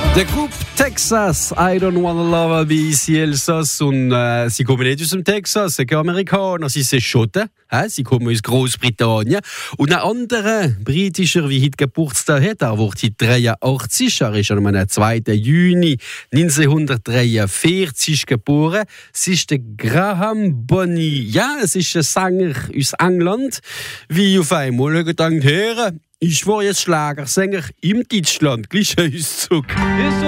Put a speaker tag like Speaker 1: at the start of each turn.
Speaker 1: Der Group Texas, I don't wanna love wie sie Elsass und sie kommen nicht aus dem Texas, sie sind Amerikaner, sie sind Schotten, sie kommen aus Großbritannien. Und ein anderer britischer, wie heute Geburtstag hat, er wird heute 83, er ist am 2. Juni 1943 geboren. Es ist der Graham Bonny. Ja, es ist ein Sänger aus England, wie auf einmal gedacht, Herren, ich war jetzt Schlagersänger im Deutschland. Gleicher Auszug.